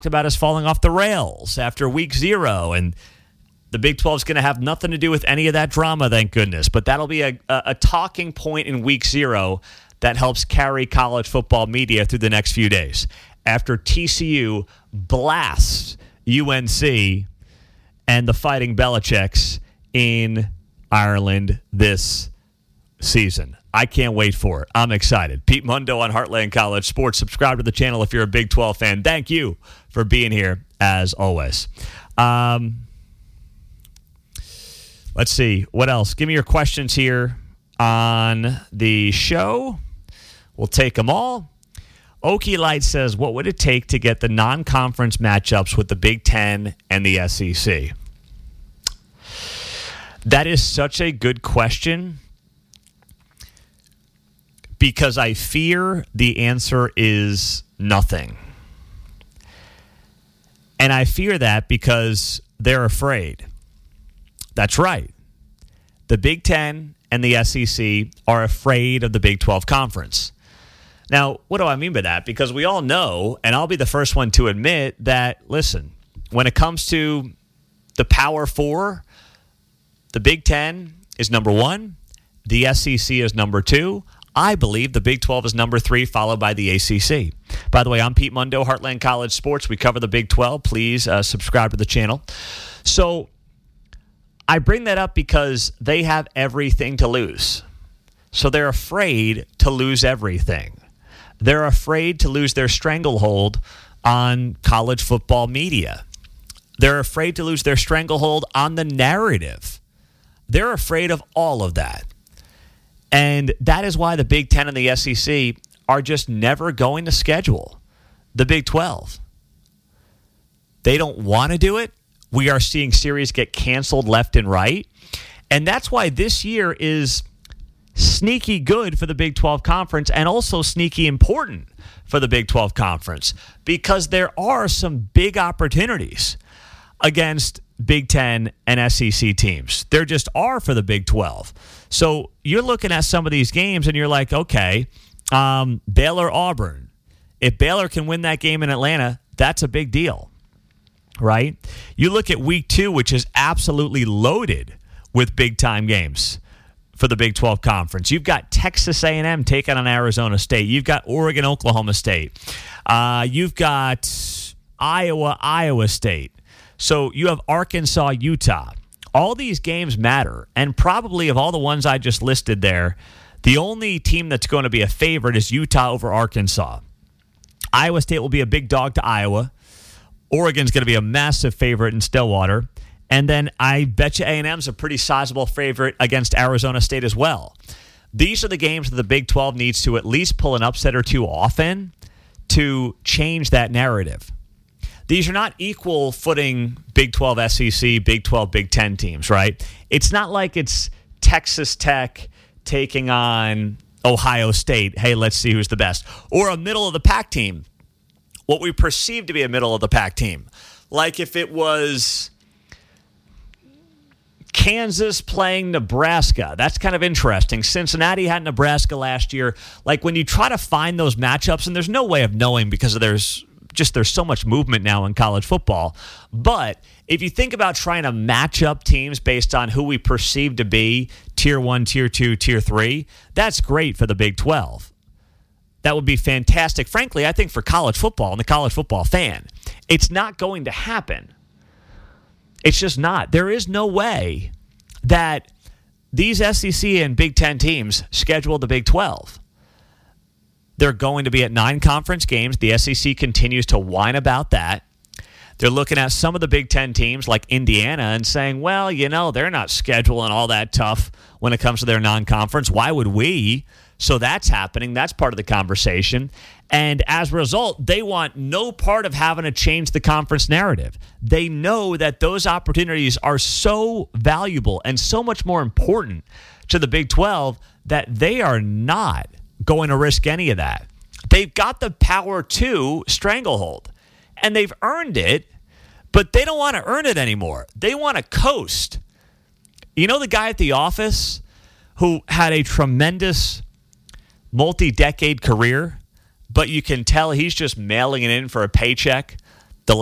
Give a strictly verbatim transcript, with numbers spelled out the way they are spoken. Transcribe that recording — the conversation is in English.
about us falling off the rails after week zero, and the Big twelve is going to have nothing to do with any of that drama, thank goodness. But that'll be a, a, a talking point in week zero that helps carry college football media through the next few days. After T C U blasts U N C and the Fighting Belichicks in Ireland this season. I can't wait for it. I'm excited. Pete Mundo on Heartland College Sports. Subscribe to the channel if you're a Big twelve fan. Thank you for being here, as always. Um, let's see. What else? Give me your questions here on the show. We'll take them all. Okie Light says, what would it take to get the non-conference matchups with the Big Ten and the S E C? That is such a good question, because I fear the answer is nothing. And I fear that because they're afraid. That's right. The Big Ten and the S E C are afraid of the Big twelve Conference. Now, what do I mean by that? Because we all know, and I'll be the first one to admit that, listen, when it comes to the Power Four, the Big Ten is number one, the S E C is number two. I believe the Big twelve is number three, followed by the A C C. By the way, I'm Pete Mundo, Heartland College Sports. We cover the Big twelve. Please uh, subscribe to the channel. So I bring that up because they have everything to lose. So they're afraid to lose everything. They're afraid to lose their stranglehold on college football media. They're afraid to lose their stranglehold on the narrative. They're afraid of all of that. And that is why the Big Ten and the S E C are just never going to schedule the Big twelve. They don't want to do it. We are seeing series get canceled left and right. And that's why this year is sneaky good for the Big twelve Conference and also sneaky important for the Big twelve Conference, because there are some big opportunities against Big Ten and S E C teams. There just are for the Big twelve. So you're looking at some of these games and you're like, okay, um, Baylor-Auburn. If Baylor can win that game in Atlanta, that's a big deal, right? You look at week two, which is absolutely loaded with big-time games for the Big twelve Conference. You've got Texas A and M taking on Arizona State. You've got Oregon, Oklahoma State. Uh, you've got Iowa, Iowa State. So you have Arkansas, Utah. All these games matter, and probably of all the ones I just listed there, the only team that's going to be a favorite is Utah over Arkansas. Iowa State will be a big dog to Iowa. Oregon's going to be a massive favorite in Stillwater. And then I bet you A and M's a pretty sizable favorite against Arizona State as well. These are the games that the Big twelve needs to at least pull an upset or two off in to change that narrative. These are not equal footing Big twelve S E C, Big twelve Big Ten teams, right? It's not like it's Texas Tech taking on Ohio State. Hey, let's see who's the best. Or a middle-of-the-pack team, what we perceive to be a middle-of-the-pack team. Like if it was Kansas playing Nebraska. That's kind of interesting. Cincinnati had Nebraska last year. Like when you try to find those matchups, and there's no way of knowing because there's just there's so much movement now in college football. But if you think about trying to match up teams based on who we perceive to be tier one, tier two, tier three, that's great for the Big twelve. That would be fantastic. Frankly, I think for college football and the college football fan, it's not going to happen. It's just not. There is no way that these S E C and Big Ten teams schedule the Big twelve. They're going to be at nine conference games. The S E C continues to whine about that. They're looking at some of the Big Ten teams like Indiana and saying, well, you know, they're not scheduling all that tough when it comes to their non-conference. Why would we? So that's happening. That's part of the conversation. And as a result, they want no part of having to change the conference narrative. They know that those opportunities are so valuable and so much more important to the Big twelve that they are not going to risk any of that. They've got the power to stranglehold, and they've earned it, but they don't want to earn it anymore. They want to coast. You know the guy at The Office who had a tremendous multi-decade career, but you can tell he's just mailing it in for a paycheck